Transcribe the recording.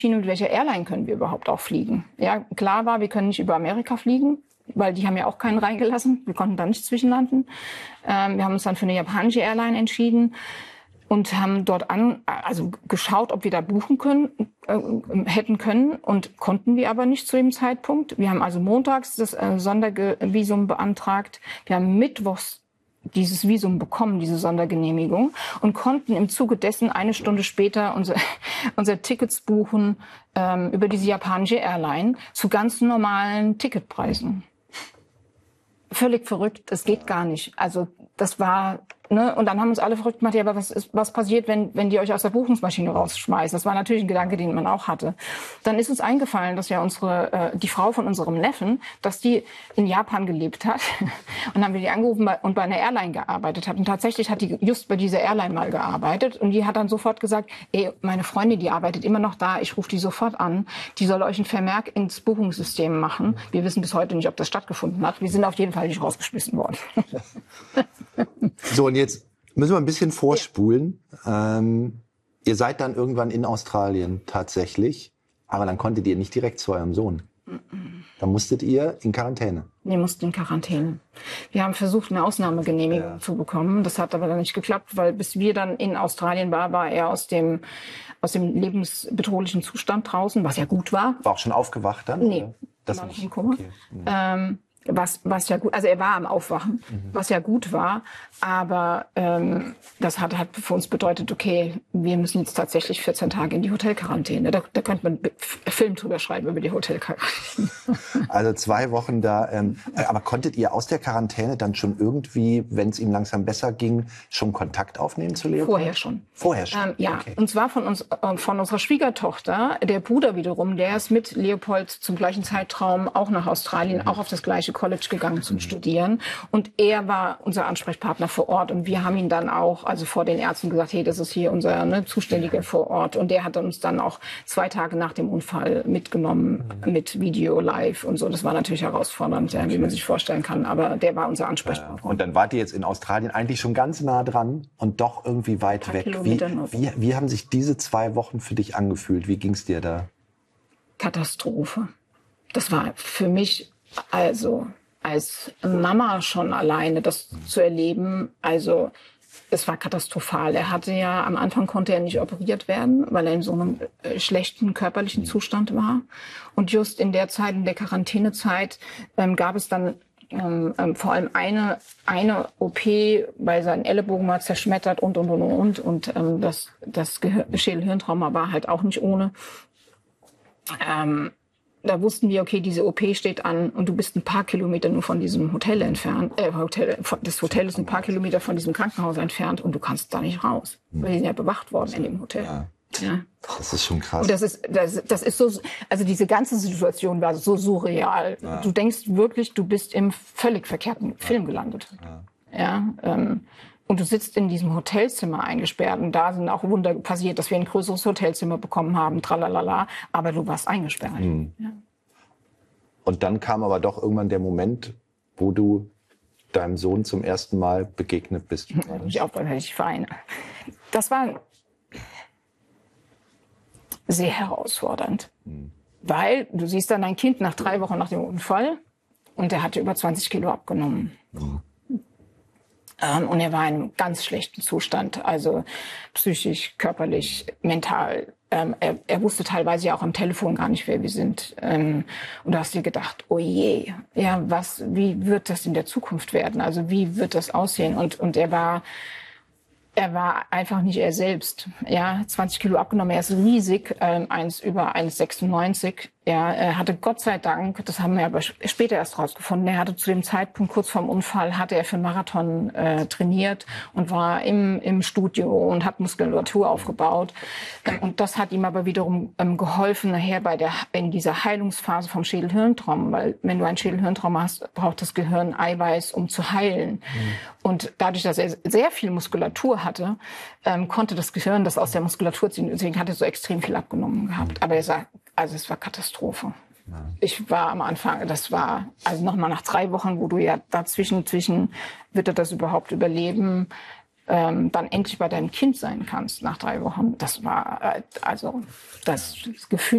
mit welcher Airline können wir überhaupt auch fliegen. Ja, klar war, wir können nicht über Amerika fliegen, weil die haben ja auch keinen reingelassen. Wir konnten da nicht zwischenlanden. Wir haben uns dann für eine japanische Airline entschieden und haben dort geschaut, ob wir da buchen hätten können und konnten wir aber nicht zu dem Zeitpunkt. Wir haben also montags das Sondervisum beantragt. Wir haben mittwochs dieses Visum bekommen, diese Sondergenehmigung, und konnten im Zuge dessen eine Stunde später unsere Tickets buchen über diese japanische Airline zu ganz normalen Ticketpreisen. Völlig verrückt, das geht gar nicht. Also das war, ne, und dann haben uns alle verrückt gemacht, ja, aber was passiert, wenn die euch aus der Buchungsmaschine rausschmeißen? Das war natürlich ein Gedanke, den man auch hatte. Dann ist uns eingefallen, dass ja die Frau von unserem Neffen, dass die in Japan gelebt hat. Und dann haben wir die angerufen und bei einer Airline gearbeitet hat. Und tatsächlich hat die just bei dieser Airline mal gearbeitet. Und die hat dann sofort gesagt, ey, meine Freundin, die arbeitet immer noch da, ich rufe die sofort an. Die soll euch einen Vermerk ins Buchungssystem machen. Wir wissen bis heute nicht, ob das stattgefunden hat. Wir sind auf jeden Fall nicht rausgeschmissen worden. So, und jetzt müssen wir ein bisschen vorspulen. Ja. Ihr seid dann irgendwann in Australien tatsächlich, aber dann konntet ihr nicht direkt zu eurem Sohn. Dann musstet ihr in Quarantäne. Wir mussten in Quarantäne. Wir haben versucht, eine Ausnahmegenehmigung zu bekommen. Das hat aber dann nicht geklappt, weil bis wir dann in Australien waren, war er aus dem lebensbedrohlichen Zustand draußen, was ja gut war. War auch schon aufgewacht dann? Nee, das war nicht im Koma. Okay. Was ja gut, also er war am Aufwachen, was ja gut war, aber das hat für uns bedeutet, okay, wir müssen jetzt tatsächlich 14 Tage in die Hotelquarantäne. Da könnte man einen Film drüber schreiben über die Hotelquarantäne. Also 2 Wochen da, aber konntet ihr aus der Quarantäne dann schon irgendwie, wenn es ihm langsam besser ging, schon Kontakt aufnehmen zu Leopold? Vorher schon. Vorher schon? Ja, okay. Und zwar von unserer Schwiegertochter, der Bruder wiederum, der ist mit Leopold zum gleichen Zeitraum auch nach Australien, auch auf das gleiche College gegangen zum Studieren. Und er war unser Ansprechpartner vor Ort. Und wir haben ihn dann auch, also vor den Ärzten gesagt, hey, das ist hier unser Zuständiger vor Ort. Und der hat uns dann auch 2 Tage nach dem Unfall mitgenommen mit Video live und so. Das war natürlich herausfordernd, wie man sich vorstellen kann. Aber der war unser Ansprechpartner. Und dann wart ihr jetzt in Australien eigentlich schon ganz nah dran und doch irgendwie weit weg. Wie haben sich diese 2 Wochen für dich angefühlt? Wie ging es dir da? Katastrophe. Das war für mich, also als Mama schon alleine das zu erleben, also es war katastrophal. Er hatte ja, am Anfang konnte er nicht operiert werden, weil er in so einem schlechten körperlichen Zustand war. Und just in der Zeit, in der Quarantänezeit, gab es dann vor allem eine OP, weil sein Ellenbogen war zerschmettert und. Und das Schädelhirntrauma war halt auch nicht ohne. Da wussten wir, okay, diese OP steht an und du bist ein paar Kilometer nur von diesem Hotel entfernt. Das Hotel ist ein paar Kilometer von diesem Krankenhaus entfernt und du kannst da nicht raus. Weil die sind ja bewacht worden in dem Hotel. Ja. Das ist schon krass. Und das ist so, also diese ganze Situation war so surreal. Ja. Du denkst wirklich, du bist im völlig verkehrten Film gelandet. Ja. Und du sitzt in diesem Hotelzimmer eingesperrt und da sind auch Wunder passiert, dass wir ein größeres Hotelzimmer bekommen haben, tralalala, aber du warst eingesperrt. Ja. Und dann kam aber doch irgendwann der Moment, wo du deinem Sohn zum ersten Mal begegnet bist. Ich auch beim Verein. Das war sehr herausfordernd, weil du siehst dann dein Kind nach 3 Wochen nach dem Unfall und er hatte über 20 Kilo abgenommen. Und er war in einem ganz schlechten Zustand, also psychisch, körperlich, mental. Er wusste teilweise ja auch am Telefon gar nicht, wer wir sind. Und du hast dir gedacht, oh je, ja, wie wird das in der Zukunft werden? Also wie wird das aussehen? Und er war einfach nicht er selbst. Ja, 20 Kilo abgenommen, er ist riesig, über 1,96. Ja, er hatte Gott sei Dank, das haben wir aber später erst rausgefunden, er hatte zu dem Zeitpunkt, kurz vorm Unfall, hatte er für einen Marathon trainiert und war im Studio und hat Muskulatur aufgebaut. Und das hat ihm aber wiederum geholfen nachher in dieser Heilungsphase vom Schädelhirntrauma, weil wenn du ein Schädelhirntrauma hast, braucht das Gehirn Eiweiß, um zu heilen. Und dadurch, dass er sehr viel Muskulatur hatte, konnte das Gehirn das aus der Muskulatur ziehen. Deswegen hat er so extrem viel abgenommen gehabt. Aber es war Katastrophe. Ja. Ich war am Anfang, also nochmal nach 3 Wochen, wo du ja dazwischen, wird er das überhaupt überleben, dann endlich bei deinem Kind sein kannst nach 3 Wochen. Das war, also das Gefühl